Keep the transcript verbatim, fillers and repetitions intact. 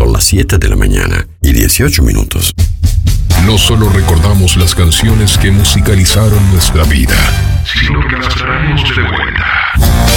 Son las siete de la mañana y dieciocho minutos. No solo recordamos las canciones que musicalizaron nuestra vida, sino que las traemos de vuelta.